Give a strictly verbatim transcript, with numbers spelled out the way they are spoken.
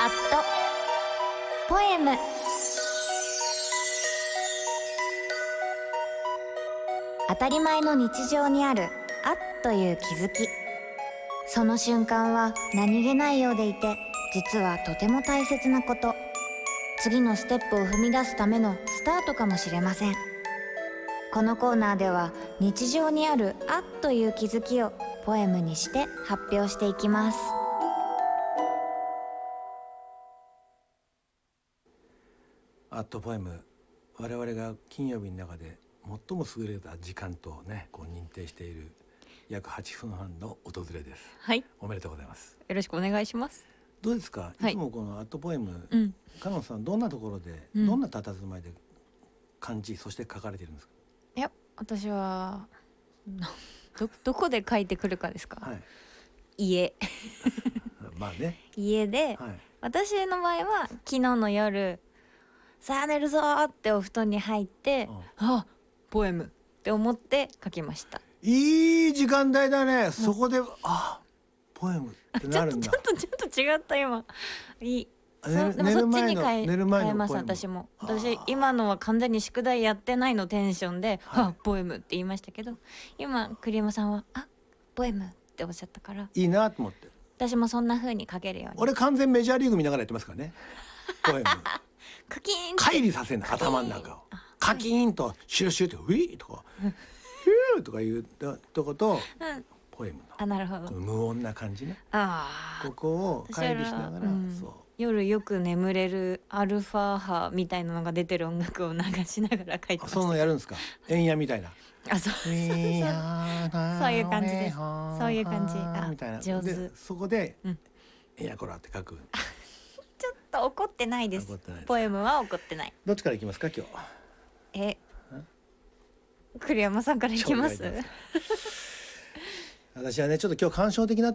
アットポエム。当たり前の日常にあるあっという気づき、その瞬間は何気ないようでいて、実はとても大切なこと、次のステップを踏み出すためのスタートかもしれません。このコーナーでは日常にあるあっという気づきをポエムにして発表していきます。 アットポエム、我々が金曜日の中で最も優れた時間とね、こう認定している約はっぷんはんの訪れです。 はい、 おめでとうございます。 よろしくお願いします。 どうですか、 はい、 いつもこのアットポエム、 うん、 かのんさんどんなところで、うん、どんな佇まいで感じ、そして書かれているんですか？ いや、私はど, どこで書いてくるかですか？はい、家まあね、 家で、はい、私の場合は昨日の夜さあ寝るぞってお布団に入って、うん、あ、ポエムって思って書きました。 いい時間帯だね、うん、そこであポエムってなるんだ。 ちょっとちょっとちょっと違った今。いい、 寝る、 でもそっちに変え、 寝る前の変えます。私も私今のは完全に宿題やってないのテンションで、はい、あポエムって言いましたけど、今栗山さんはあポエムっておっしゃったからいいなと思って、 私もそんな風に書けるように。 俺完全メジャーリーグ見ながらやってますからねポエムカキーン乖離させんの、頭の中をカキーンとシュルシュルってウィーとかヒューとかいうとこと、うん、ポエムのあ、なるほど、 無音な感じね。 あ、 ここを乖離しながら、うん、そう夜よく眠れるアルファ波みたいなのが出てる音楽を流しながら書いてました。 そういうのやるんですか？円矢みたいな。 あ、そうそうそうそう、そういう感じです。そういう感じ。あ、 みたいな。 上手。 でそこで、うん、円矢こらって書く。 ちょっと怒ってないです。怒ってないです。ポエムは怒ってない。 どっちからいきますか今日？ え、栗山さんからいきます？ 私はねちょっと今日感傷的な